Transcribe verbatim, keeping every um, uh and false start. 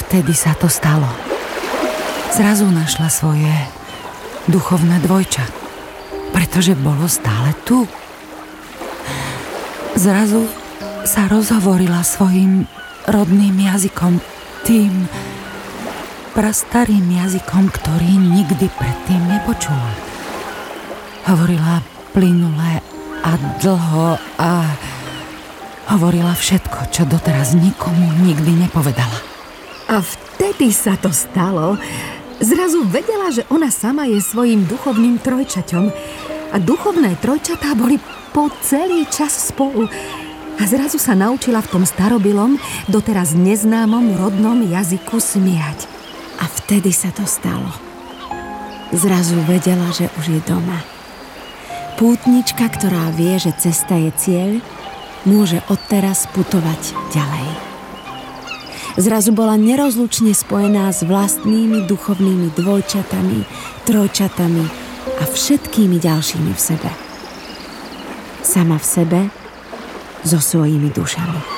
vtedy sa to stalo. Zrazu našla svoje duchovné dvojča, pretože bolo stále tu. Zrazu sa rozhovorila svojim rodným jazykom, tým prastarým jazykom, ktorý nikdy predtým nepočula. Hovorila plynule a dlho a hovorila všetko, čo doteraz nikomu nikdy nepovedala. A vtedy sa to stalo. Zrazu vedela, že ona sama je svojím duchovným trojčaťom a duchovné trojčatá boli po celý čas spolu. A zrazu sa naučila v tom starobilom, doteraz neznámom rodnom jazyku smiať. A vtedy sa to stalo. Zrazu vedela, že už je doma. Pútnička, ktorá vie, že cesta je cieľ, môže odteraz putovať ďalej. Zrazu bola nerozlučne spojená s vlastnými duchovnými dvojčatami, trojčatami a všetkými ďalšími v sebe. Sama v sebe, so svojimi dušami.